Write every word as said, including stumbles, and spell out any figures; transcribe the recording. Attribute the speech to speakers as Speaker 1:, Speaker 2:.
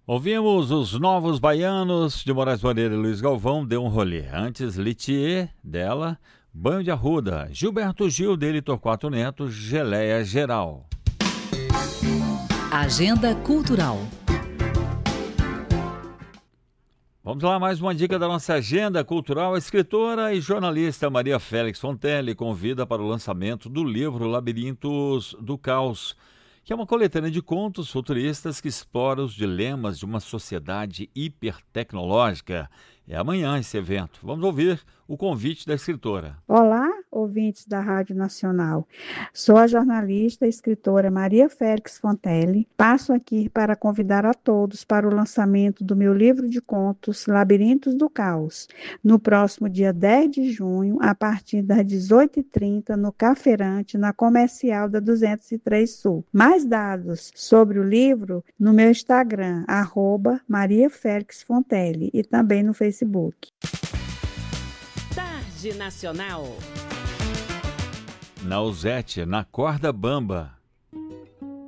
Speaker 1: Ouvimos os Novos Baianos de Moraes Moreira e Luiz Galvão, Deu um Rolê. Antes, Litier, dela, Banho de Arruda. Gilberto Gil, dele, Torquato Neto, Geleia Geral.
Speaker 2: Agenda Cultural.
Speaker 1: Vamos lá, mais uma dica da nossa agenda cultural. A escritora e jornalista Maria Félix Fontelli convida para o lançamento do livro Labirintos do Caos, que é uma coletânea de contos futuristas que explora os dilemas de uma sociedade hipertecnológica. É amanhã esse evento. Vamos ouvir o convite da escritora.
Speaker 3: Olá, ouvintes da Rádio Nacional. Sou a jornalista e escritora Maria Félix Fontelli. Passo aqui para convidar a todos para o lançamento do meu livro de contos Labirintos do Caos, no próximo dia dez de junho, a partir das dezoito e trinta, no Cafeirante, na Comercial da duzentos e três Sul. Mais dados sobre o livro no meu Instagram, arroba Maria Félix Fontelli, e também no Facebook.
Speaker 2: Tarde Nacional.
Speaker 1: Nausete, na corda bamba.